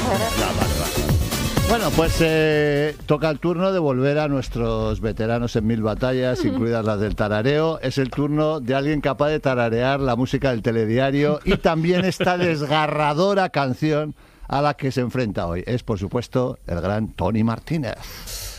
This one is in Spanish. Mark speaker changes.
Speaker 1: Bueno, pues toca el turno de volver a nuestros veteranos en 1000 batallas, incluidas las del tarareo. Es el turno de alguien capaz de tararear la música del telediario y también esta desgarradora canción a la que se enfrenta hoy. Es, por supuesto, el gran Tony Martínez.